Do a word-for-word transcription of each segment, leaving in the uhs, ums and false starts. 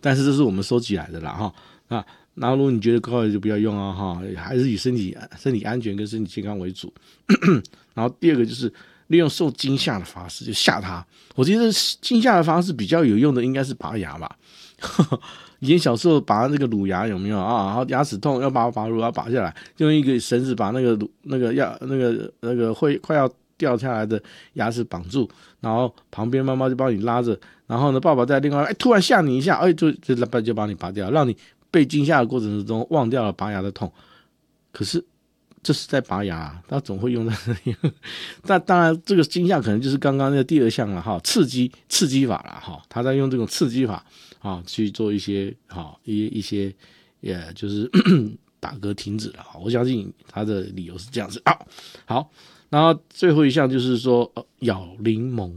但是这是我们收集来的啦哈。那然后如果你觉得高的就不要用啊哈，还是以身体身体安全跟身体健康为主。然后第二个就是利用受惊吓的方式就吓他。我觉得惊吓的方式比较有用的应该是拔牙吧。以前小时候拔那个乳牙有没有啊？然后牙齿痛要把把乳牙拔下来，就用一个绳子把那个那个要那个那个会快要掉下来的牙齿绑住，然后旁边妈妈就帮你拉着，然后呢爸爸在另外哎突然吓你一下，哎就就就把你拔掉，让你被惊吓的过程之中忘掉了拔牙的痛。可是这是在拔牙，他总会用在那里。那当然这个惊吓可能就是刚刚那个第二项了哈，刺激刺激法了哈，他在用这种刺激法啊去做一些好一一些也就是打嗝停止了。我相信他的理由是这样子啊。好，然后最后一项就是说、呃、咬柠檬。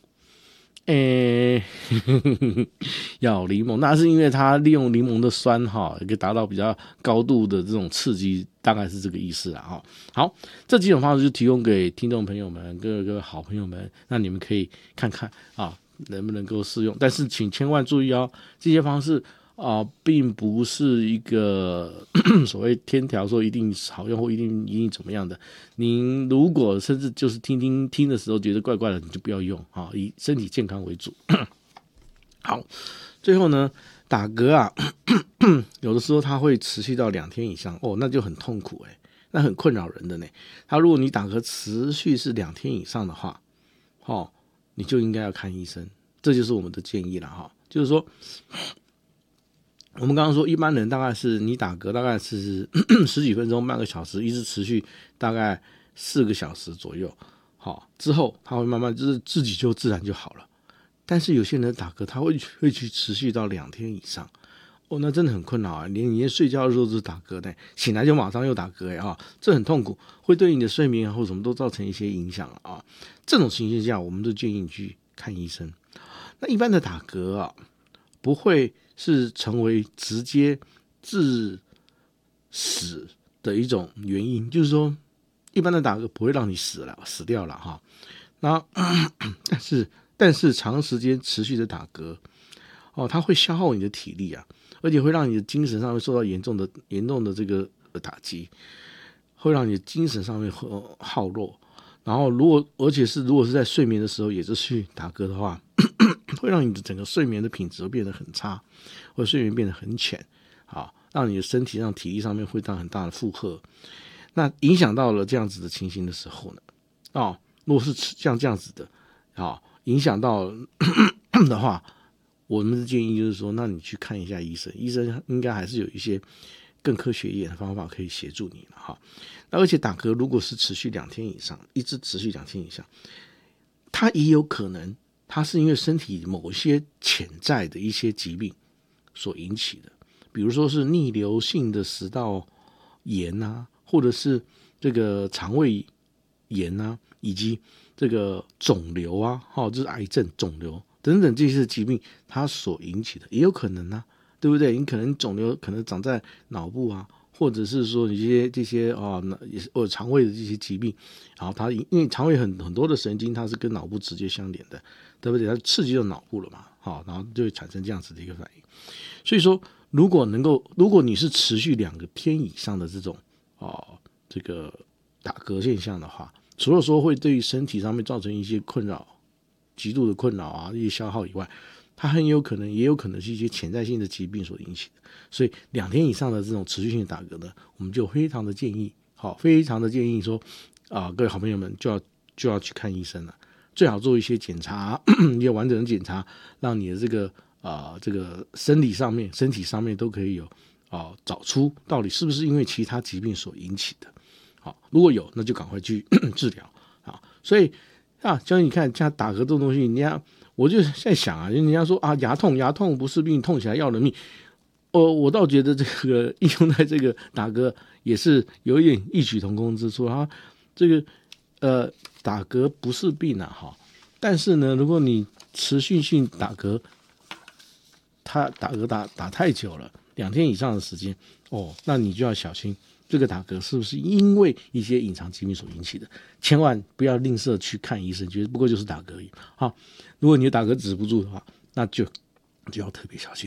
诶，咬柠檬，那是因为它利用柠檬的酸哈，可以达到比较高度的这种刺激，大概是这个意思啦哈。好，这几种方式就提供给听众朋友们、各个好朋友们，那你们可以看看啊，能不能够适用。但是请千万注意哦，这些方式啊，并不是一个所谓天条说一定好用或一定一定怎么样的。您如果甚至就是听听听的时候觉得怪怪的，你就不要用啊，以身体健康为主。好，最后呢，打嗝啊，有的时候它会持续到两天以上哦，那就很痛苦哎、欸，那很困扰人的呢。他如果你打嗝持续是两天以上的话，哦，你就应该要看医生，这就是我们的建议了哈。就是说，我们刚刚说一般人大概是你打嗝大概是十几分钟、半个小时，一直持续大概四个小时左右，好之后他会慢慢就是自己就自然就好了。但是有些人打嗝他会会去持续到两天以上，哦，那真的很困扰啊！连你连睡觉的时候都是打嗝的，醒来就马上又打嗝啊，这很痛苦，会对你的睡眠或什么都造成一些影响啊。这种情形下，我们都建议你去看医生。那一般的打嗝啊，不会是成为直接致死的一种原因，就是说，一般的打嗝不会让你死了死掉了哈。那但是但是长时间持续的打嗝，哦，它会消耗你的体力啊，而且会让你的精神上面受到严重的严重的这个打击，会让你的精神上面耗弱。然后如果而且是如果是在睡眠的时候也是去打嗝的话，会让你的整个睡眠的品质变得很差，或者睡眠变得很浅，好，让你的身体上体力上面会到很大的负荷。那影响到了这样子的情形的时候呢，哦，如果是像这样子的，哦，影响到的话，我们的建议就是说，那你去看一下医生，医生应该还是有一些更科学一点的方法可以协助你了哈。那而且打嗝如果是持续两天以上，一直持续两天以上，它也有可能它是因为身体某些潜在的一些疾病所引起的，比如说是逆流性的食道炎啊，或者是这个肠胃炎啊，以及这个肿瘤啊，哦，就是癌症、肿瘤等等这些疾病它所引起的，也有可能啊，对不对？你可能肿瘤可能长在脑部啊，或者是说你这些这些啊，也是或者肠胃的这些疾病，然后它因为肠胃很很多的神经它是跟脑部直接相连的，对不对？它刺激到脑部了嘛，好，然后就会产生这样子的一个反应。所以说，如果能够，如果你是持续两个天以上的这种哦这个打嗝现象的话，除了说会对于身体上面造成一些困扰、极度的困扰啊、一些消耗以外，它很有可能也有可能是一些潜在性的疾病所引起的。所以两天以上的这种持续性打嗝呢，我们就非常的建议，好，非常的建议说啊，各位好朋友们就要就要去看医生了，最好做一些检查，一些完整的检查，让你的这个啊、呃、这个生理上面、身体上面都可以有啊、呃、找出到底是不是因为其他疾病所引起的。好，如果有，那就赶快去治疗啊。所以啊，像你看，像打嗝这种东西，人家我就在想啊，人家说啊，牙痛，牙痛不是病，痛起来要人命。哦，我倒觉得这个应用在这个打嗝也是有一点异曲同工之处啊。这个呃，打嗝不是病啊，哈，但是呢，如果你持续性打嗝，他打嗝打打太久了，两天以上的时间，哦，那你就要小心。这个打嗝是不是因为一些隐藏疾病所引起的？千万不要吝啬去看医生，觉得不过就是打嗝而已。好，如果你的打嗝止不住的话，那就就要特别小心。